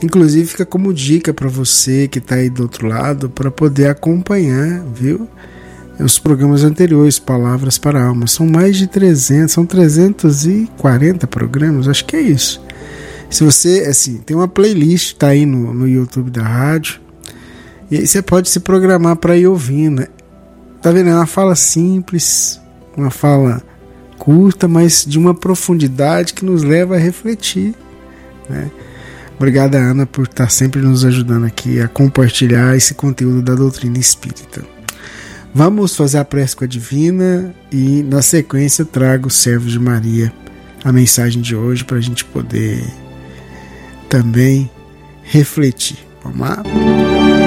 Inclusive fica como dica para você que está aí do outro lado, para poder acompanhar, viu? Os programas anteriores, Palavras para a Alma. São mais de 300, são 340 programas, acho que é isso. Se você, assim, tem uma playlist, tá aí no YouTube da rádio, e aí você pode se programar para ir ouvindo. Tá vendo? É uma fala simples, uma fala curta, mas de uma profundidade que nos leva a refletir, né? Obrigado, Ana, por estar sempre nos ajudando aqui a compartilhar esse conteúdo da doutrina espírita. Vamos fazer a prece com a Divina e, na sequência, eu trago o Servo de Maria, a mensagem de hoje, para a gente poder também refletir. Vamos lá?